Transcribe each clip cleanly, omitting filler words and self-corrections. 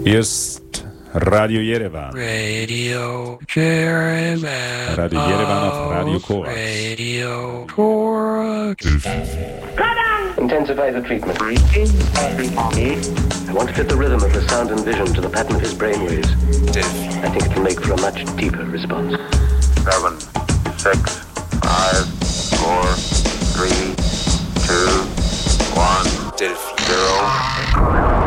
Hier ist Radio Yerevan. Radio Yerevan. Radio Yerevan auf Radio Korax. Radio Korax. Intensify the treatment. I want to fit the rhythm of the sound and vision to the pattern of his brainwaves. I think it will make for a much deeper response. 7, 6, 5, 4, 3, 2, 1, Delphi. 0.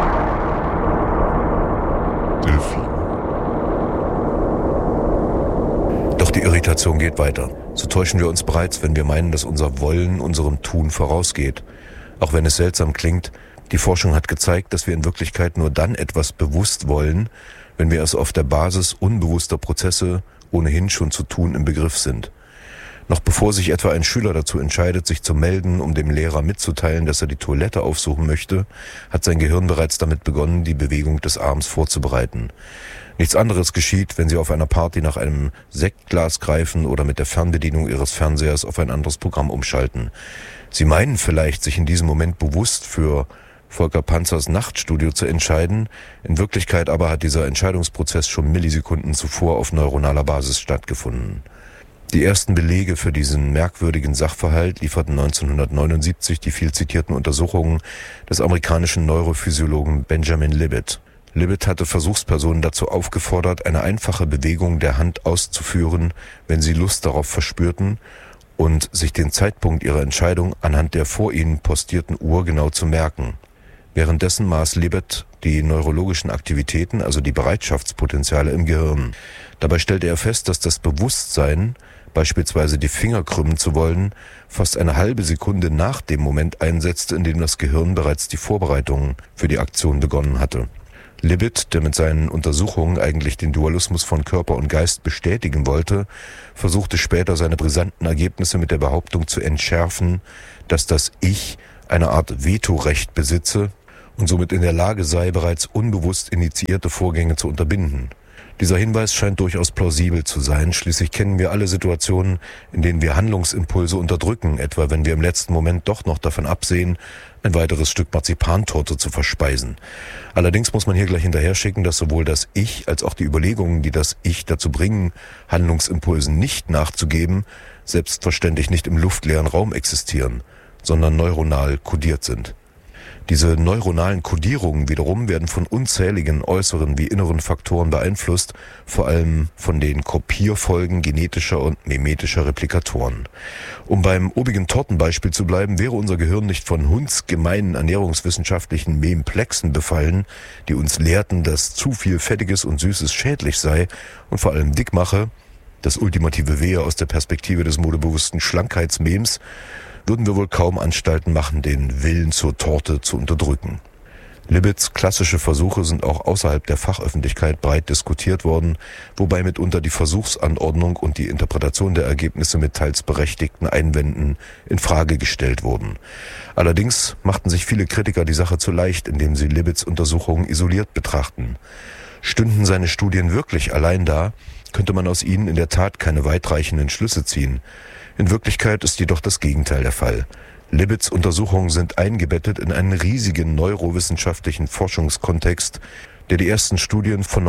Doch die Irritation geht weiter. So täuschen wir uns bereits, wenn wir meinen, dass unser Wollen unserem Tun vorausgeht. Auch wenn es seltsam klingt, die Forschung hat gezeigt, dass wir in Wirklichkeit nur dann etwas bewusst wollen, wenn wir es auf der Basis unbewusster Prozesse ohnehin schon zu tun im Begriff sind. Noch bevor sich etwa ein Schüler dazu entscheidet, sich zu melden, um dem Lehrer mitzuteilen, dass er die Toilette aufsuchen möchte, hat sein Gehirn bereits damit begonnen, die Bewegung des Arms vorzubereiten. Nichts anderes geschieht, wenn Sie auf einer Party nach einem Sektglas greifen oder mit der Fernbedienung Ihres Fernsehers auf ein anderes Programm umschalten. Sie meinen vielleicht, sich in diesem Moment bewusst für Volker Panzers Nachtstudio zu entscheiden. In Wirklichkeit aber hat dieser Entscheidungsprozess schon Millisekunden zuvor auf neuronaler Basis stattgefunden. Die ersten Belege für diesen merkwürdigen Sachverhalt lieferten 1979 die viel zitierten Untersuchungen des amerikanischen Neurophysiologen Benjamin Libet. Libet hatte Versuchspersonen dazu aufgefordert, eine einfache Bewegung der Hand auszuführen, wenn sie Lust darauf verspürten, und sich den Zeitpunkt ihrer Entscheidung anhand der vor ihnen postierten Uhr genau zu merken. Währenddessen maß Libet die neurologischen Aktivitäten, also die Bereitschaftspotenziale im Gehirn. Dabei stellte er fest, dass das Bewusstsein, beispielsweise die Finger krümmen zu wollen, fast eine halbe Sekunde nach dem Moment einsetzte, in dem das Gehirn bereits die Vorbereitungen für die Aktion begonnen hatte. Libet, der mit seinen Untersuchungen eigentlich den Dualismus von Körper und Geist bestätigen wollte, versuchte später seine brisanten Ergebnisse mit der Behauptung zu entschärfen, dass das Ich eine Art Vetorecht besitze und somit in der Lage sei, bereits unbewusst initiierte Vorgänge zu unterbinden. Dieser Hinweis scheint durchaus plausibel zu sein. Schließlich kennen wir alle Situationen, in denen wir Handlungsimpulse unterdrücken, etwa wenn wir im letzten Moment doch noch davon absehen, ein weiteres Stück Marzipantorte zu verspeisen. Allerdings muss man hier gleich hinterher schicken, dass sowohl das Ich als auch die Überlegungen, die das Ich dazu bringen, Handlungsimpulsen nicht nachzugeben, selbstverständlich nicht im luftleeren Raum existieren, sondern neuronal kodiert sind. Diese neuronalen Kodierungen wiederum werden von unzähligen äußeren wie inneren Faktoren beeinflusst, vor allem von den Kopierfolgen genetischer und mimetischer Replikatoren. Um beim obigen Tortenbeispiel zu bleiben, wäre unser Gehirn nicht von hundsgemeinen ernährungswissenschaftlichen Memplexen befallen, die uns lehrten, dass zu viel Fettiges und Süßes schädlich sei und vor allem dick mache, das ultimative Wehe aus der Perspektive des modebewussten Schlankheitsmemes, würden wir wohl kaum Anstalten machen, den Willen zur Torte zu unterdrücken. Libets klassische Versuche sind auch außerhalb der Fachöffentlichkeit breit diskutiert worden, wobei mitunter die Versuchsanordnung und die Interpretation der Ergebnisse mit teils berechtigten Einwänden in Frage gestellt wurden. Allerdings machten sich viele Kritiker die Sache zu leicht, indem sie Libets Untersuchungen isoliert betrachten. Stünden seine Studien wirklich allein da, könnte man aus ihnen in der Tat keine weitreichenden Schlüsse ziehen. In Wirklichkeit ist jedoch das Gegenteil der Fall. Libets Untersuchungen sind eingebettet in einen riesigen neurowissenschaftlichen Forschungskontext, der die ersten Studien von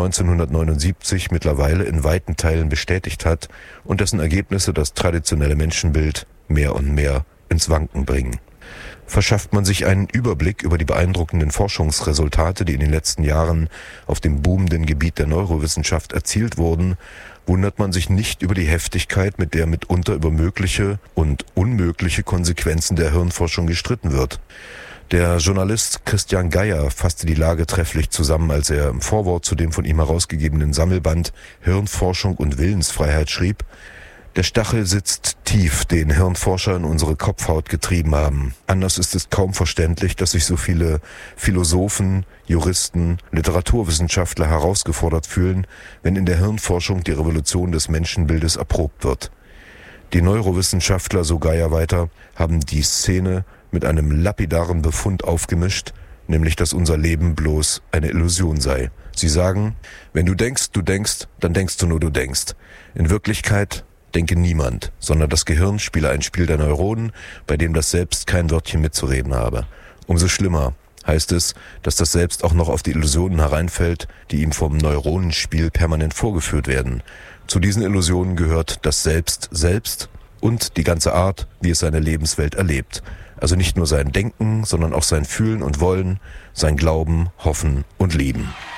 1979 mittlerweile in weiten Teilen bestätigt hat und dessen Ergebnisse das traditionelle Menschenbild mehr und mehr ins Wanken bringen. Verschafft man sich einen Überblick über die beeindruckenden Forschungsresultate, die in den letzten Jahren auf dem boomenden Gebiet der Neurowissenschaft erzielt wurden, wundert man sich nicht über die Heftigkeit, mit der mitunter über mögliche und unmögliche Konsequenzen der Hirnforschung gestritten wird. Der Journalist Christian Geier fasste die Lage trefflich zusammen, als er im Vorwort zu dem von ihm herausgegebenen Sammelband Hirnforschung und Willensfreiheit schrieb: Der Stachel sitzt tief, den Hirnforscher in unsere Kopfhaut getrieben haben. Anders ist es kaum verständlich, dass sich so viele Philosophen, Juristen, Literaturwissenschaftler herausgefordert fühlen, wenn in der Hirnforschung die Revolution des Menschenbildes erprobt wird. Die Neurowissenschaftler, so Geier weiter, haben die Szene mit einem lapidaren Befund aufgemischt, nämlich dass unser Leben bloß eine Illusion sei. Sie sagen, wenn du denkst, dann denkst du nur, du denkst. In Wirklichkeit denke niemand, sondern das Gehirn spiele ein Spiel der Neuronen, bei dem das Selbst kein Wörtchen mitzureden habe. Umso schlimmer, heißt es, dass das Selbst auch noch auf die Illusionen hereinfällt, die ihm vom Neuronenspiel permanent vorgeführt werden. Zu diesen Illusionen gehört das Selbst selbst und die ganze Art, wie es seine Lebenswelt erlebt. Also nicht nur sein Denken, sondern auch sein Fühlen und Wollen, sein Glauben, Hoffen und Lieben.